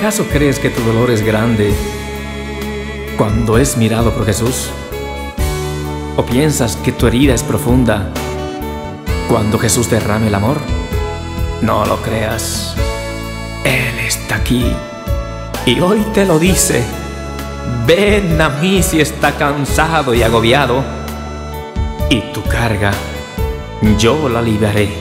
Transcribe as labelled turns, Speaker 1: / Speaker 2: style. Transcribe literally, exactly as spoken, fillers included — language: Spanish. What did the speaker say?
Speaker 1: ¿Acaso crees que tu dolor es grande cuando es mirado por Jesús? ¿O piensas que tu herida es profunda cuando Jesús derrame el amor? No lo creas. Él está aquí y hoy te lo dice: ven a mí si está cansado y agobiado, y tu carga yo la aliviaré.